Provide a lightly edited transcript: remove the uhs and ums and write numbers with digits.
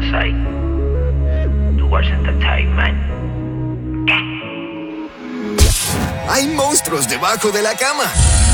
Sai. Towards Entertainment. Hay monstruos debajo de la cama.